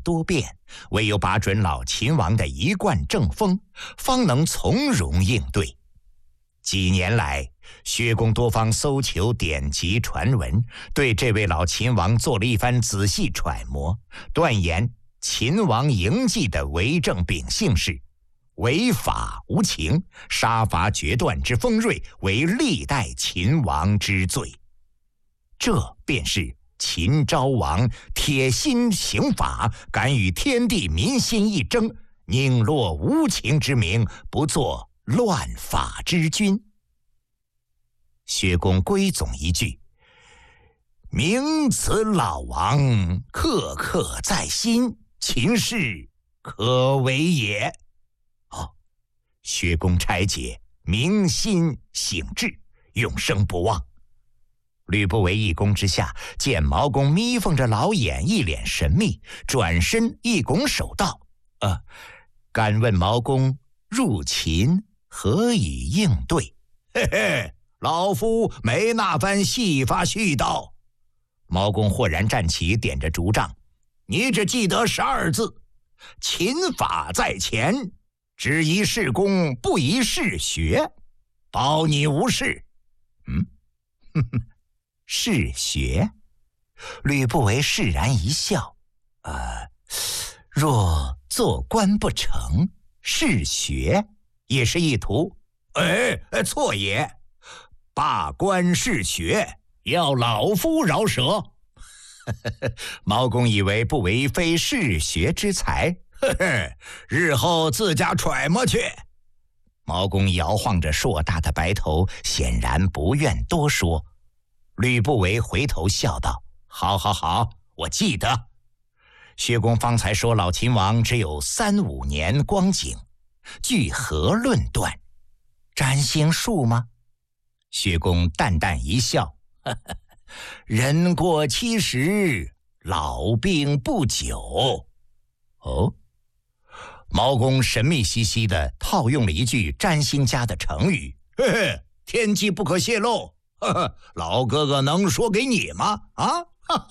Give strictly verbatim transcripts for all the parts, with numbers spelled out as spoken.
多变，唯有把准老秦王的一贯正风，方能从容应对。几年来，薛公多方搜求典籍传闻，对这位老秦王做了一番仔细揣摩，断言秦王嬴稷的为政秉性是违法无情，杀伐决断之锋锐，为历代秦王之最。这便是秦昭王铁心刑法，敢与天地民心一争，宁落无情之名，不做乱法之君。薛公归总一句：明此老王，刻刻在心，秦氏可为也。哦，薛公拆解，明心醒志，永生不忘。吕不韦一躬之下，见毛公眯缝着老眼，一脸神秘，转身一拱手道：呃，敢问毛公入秦何以应对？嘿嘿，老夫没那番戏法絮道。毛公豁然站起，点着竹杖：你只记得十二字，秦法在前，只宜事公，不宜事学，保你无事。嗯，哼哼，事学？吕不韦释然一笑：呃，若做官不成，事学也是一途。哎，错也，罢官事学，要老夫饶舌。毛公以为不韦非事学之才，呵呵，日后自家揣摩去。毛公摇晃着硕大的白头，显然不愿多说。吕不韦回头笑道：好好好，我记得。薛公方才说老秦王只有三五年光景，据何论断？占星术吗？薛公淡淡一笑：呵呵，人过七十，老病不久。哦，毛公神秘兮兮地套用了一句占星家的成语：嘿嘿，天机不可泄露。呵呵，老哥哥能说给你吗？啊！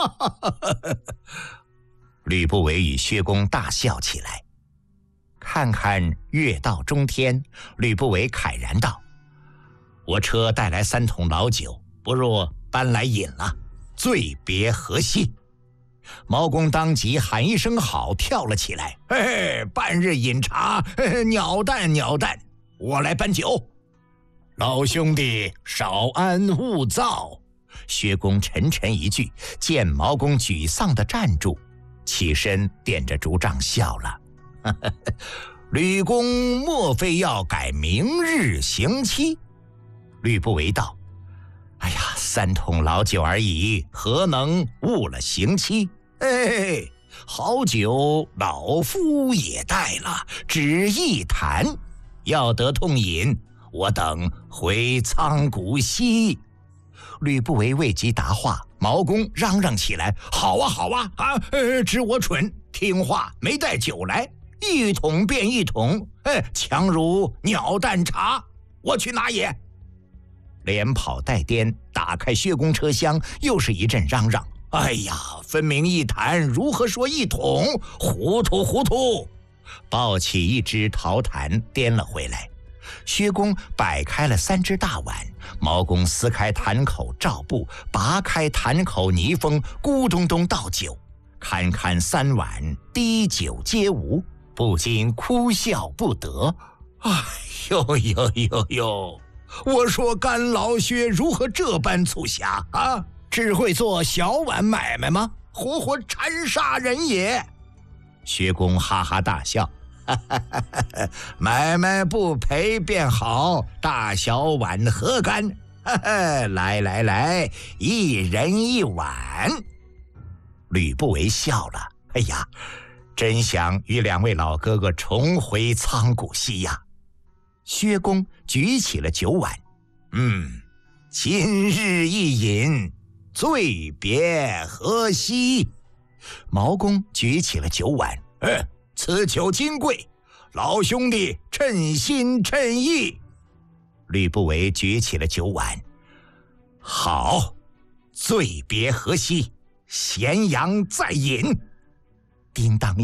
吕不韦与薛公大笑起来。看看月到中天，吕不韦慨然道：我车带来三桶老酒，不若搬来饮了，醉别何夕。毛公当即喊一声好，跳了起来：嘿嘿，半日饮茶，嘿嘿，鸟蛋鸟蛋，我来搬酒。老兄弟，少安勿躁。薛公沉沉一句，见毛公沮丧地站住，起身点着竹杖笑了：吕公莫非要改明日刑期？吕不韦道：哎呀，三桶老酒而已，何能误了刑期？哎，好酒老夫也带了，只一坛，要得痛饮，我等回仓谷西。吕不韦未及答话，毛公嚷嚷起来：好啊好啊啊！呃，知我蠢，听话没带酒来，一桶便一桶，哎，强如鸟蛋茶，我去拿也。连跑带颠打开薛公车厢，又是一阵嚷嚷：哎呀，分明一坛，如何说一桶？糊涂糊涂！抱起一只陶坛颠了回来。薛公摆开了三只大碗，毛公撕开坛口罩布，拔开坛口泥封，咕咚咚倒酒，堪堪三碗，滴酒皆无，不禁哭笑不得。哎呦呦呦呦！我说干老薛如何这般粗狭啊？只会做小碗买卖吗？活活馋杀人也！薛公哈哈大笑：买卖不赔便好，大小碗何干？来来来，一人一碗。吕不韦笑了：哎呀，真想与两位老哥哥重回仓谷西呀！薛公举起了酒碗：嗯，今日一饮，醉别何夕？毛公举起了酒碗：呃，此酒金贵，老兄弟趁心趁意。吕不韦举起了酒碗：好，醉别何夕？咸阳再饮。叮当